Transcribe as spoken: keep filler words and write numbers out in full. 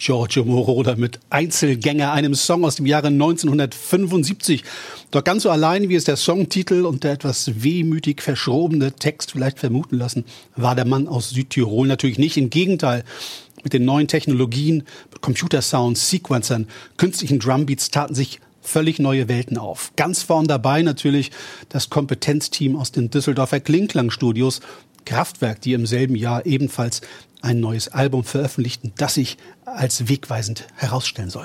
Giorgio Moroder mit Einzelgänger, einem Song aus dem Jahre neunzehnhundertfünfundsiebzig. Doch ganz so allein, wie es der Songtitel und der etwas wehmütig verschrobene Text vielleicht vermuten lassen, war der Mann aus Südtirol natürlich nicht. Im Gegenteil, mit den neuen Technologien, mit Computersounds, Sequencern, künstlichen Drumbeats taten sich völlig neue Welten auf. Ganz vorn dabei natürlich das Kompetenzteam aus den Düsseldorfer Klingklang-Studios, Kraftwerk, die im selben Jahr ebenfalls ein neues Album veröffentlichten, das sich als wegweisend herausstellen soll.